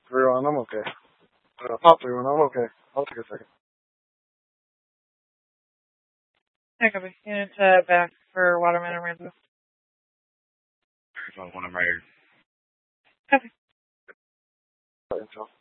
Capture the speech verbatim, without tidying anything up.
three one, I'm okay. Uh, pop three one, I'm okay. I'll take a second. I copy. Unit uh, back for Waterman and Rambo. One, I'm right here. Copy. Intel.